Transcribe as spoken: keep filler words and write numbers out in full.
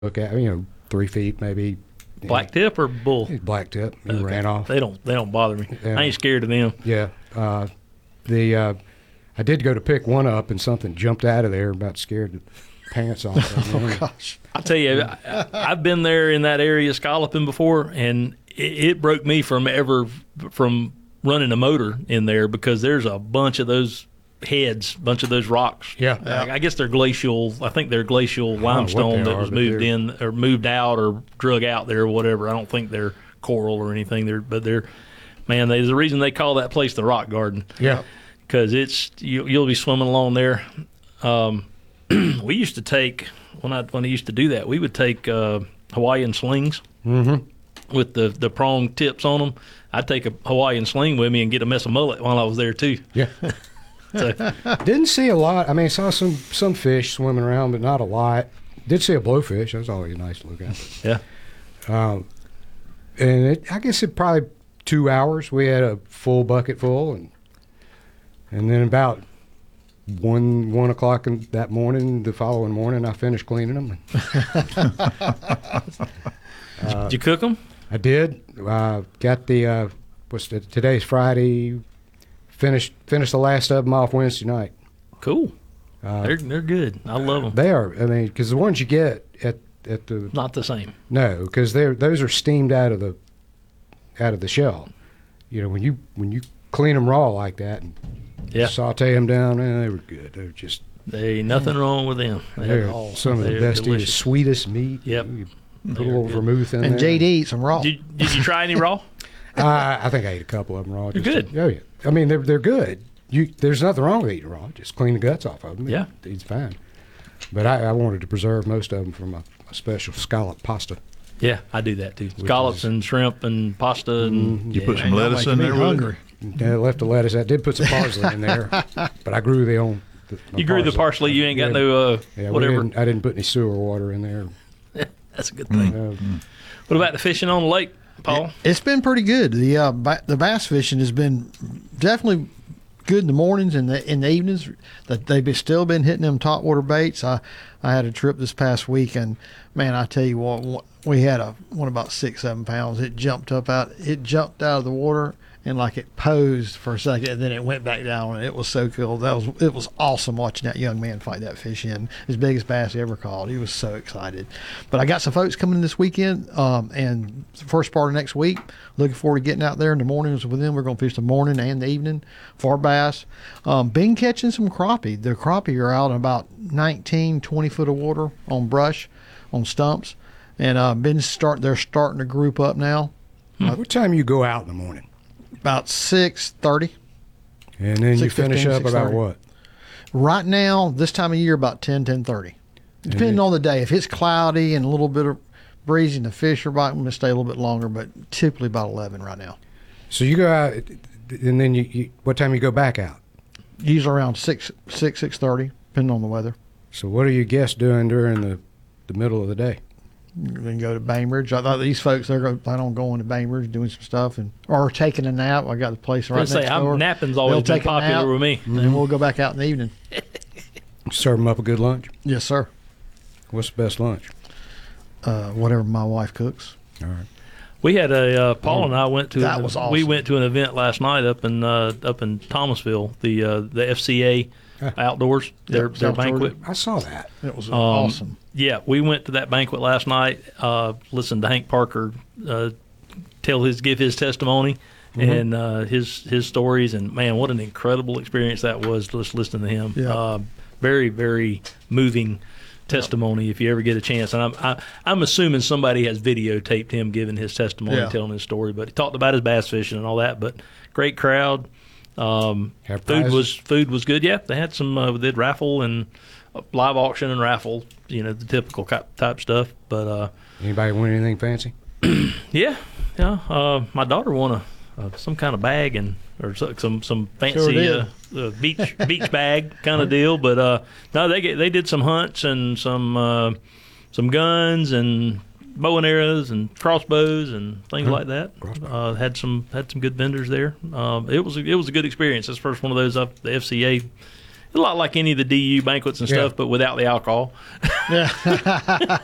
look at, you know, three feet maybe. Black tip or bull? Black tip. He Okay. ran off. They don't. They don't bother me. Yeah. I ain't scared of them. Yeah. Uh, the uh, I did go to pick one up, and something jumped out of there, about scared the pants off. Oh gosh! I'll tell you, I, I've been there in that area scalloping before, and it, it broke me from ever from running a motor in there because there's a bunch of those heads, bunch of those rocks. Yeah. I, I guess they're glacial. I think they're glacial limestone that are, was but moved they're- in or moved out or drug out there or whatever. I don't think they're coral or anything. They're but they're man. There's a reason they call that place the Rock Garden. Yeah. Because it's you, you'll be swimming along there. Um, we used to take when I when I used to do that, we would take uh, Hawaiian slings Mm-hmm. with the the prong tips on them. I'd take a Hawaiian sling with me and get a mess of mullet while I was there too. Yeah. So, Didn't see a lot. I mean, saw some some fish swimming around, but not a lot. Did see a blowfish. That was always nice to look at. yeah, Um, and it, I guess it probably two hours. We had a full bucket full, and and then about one one o'clock in that morning, the following morning, I finished cleaning them. did you cook them? I did. Uh, got the uh, what's the, today's Friday. Finished finished the last of them off Wednesday night. Cool. Uh, They're they're good. I love them. They are. I mean, because the ones you get at at the Not the same. no, because they're those are steamed out of the out of the shell. You know, when you when you clean them raw like that and Yeah, saute them down, eh, they were good. They were just there ain't nothing wrong with them. they're all some of the they're best, delicious. sweetest meat. Yep. You put They're a little good. vermouth in And there. J D eats them raw. Did, did you try any raw? Uh, I think I ate a couple of them raw. They're just to- good. oh yeah. I mean, they're they're good. You there's nothing wrong with eating raw. Just clean the guts off of them. Yeah. It's fine. But I, I wanted to preserve most of them for my, my special scallop pasta. Yeah, I do that too. Scallops is- and shrimp and pasta and Mhm. You yeah. put some Man, y'all lettuce making in me there with hungry. it? Yeah, I left the lettuce. I did put some parsley in there, but I grew the own. The, my You grew the parsley. You ain't got no uh, Yeah, we whatever. didn't- I didn't put any sewer water in there. That's a good thing. Uh, What about the fishing on the lake, Paul? It's been pretty good. The uh, ba- the bass fishing has been definitely good in the mornings and the in the evenings. That they've been, still been hitting them top water baits. I I had a trip this past week, and man, I tell you what, what we had a one about six seven pounds. It jumped up out. It jumped out of the water. And like it posed for a second, and then it went back down, and it was so cool. That was it was awesome watching that young man fight that fish in his biggest bass he ever caught. He was so excited. But I got some folks coming in this weekend, um, and the first part of next week. Looking forward to getting out there in the mornings with them. We're going to fish the morning and the evening for bass. Um, been catching some crappie. The crappie are out in about nineteen, twenty foot of water on brush, on stumps, and uh, been start. They're starting to group up now. what time you go out in the morning? About six thirty. And then you six finish fifteen, up about six thirty. what? Right now, this time of year, about ten, ten thirty. Depending on the day. If it's cloudy and a little bit of breezy and the fish are biting, I'm going to stay a little bit longer, but typically about eleven right now. So you go out, and then you, you what time you go back out? Usually around six, six, six thirty, depending on the weather. So what are your guests doing during the, the middle of the day? Then go to Bainbridge. I thought these folks, they're going to plan on going to Bainbridge, doing some stuff, and or taking a nap. I got the place right I next say, door. I'm, napping's always They'll been take a popular nap. with me. And then we'll go back out in the evening. Serve them up a good lunch. Yes, sir. What's the best lunch? Uh, whatever my wife cooks. All right. We had a uh, Paul and I went to That an, was we awesome. went to an event last night up in uh, up in Thomasville, the uh, the F C A outdoors their Yep, their South banquet. I saw that. It was Um, awesome. Yeah, we went to that banquet last night. Uh, listened to Hank Parker uh, tell his give his testimony and uh, his his stories, and man, what an incredible experience that was just listening to him. Yeah. Uh, very very moving testimony if you ever get a chance. And I'm I, I'm assuming somebody has videotaped him giving his testimony, Yeah. and telling his story. But he talked about his bass fishing and all that. But great crowd. Um, Have food prizes? was food was good. Yeah, they had some. Uh, they did raffle and uh, live auction and raffle. You know, the typical ki- type stuff. But uh, Anybody win anything fancy? yeah, yeah. Uh, my daughter won a uh, some kind of bag and or so- some some fancy did. uh, uh, beach beach bag kind of deal. But uh, no, they get, they did some hunts and some uh, some guns and bow and arrows and crossbows and things Huh. like that. Uh, had some had some good vendors there. Um, it was a, it was a good experience. It's the first one of those up the F C A. A lot like any of the D U banquets and Yeah. stuff, but without the alcohol. Yeah.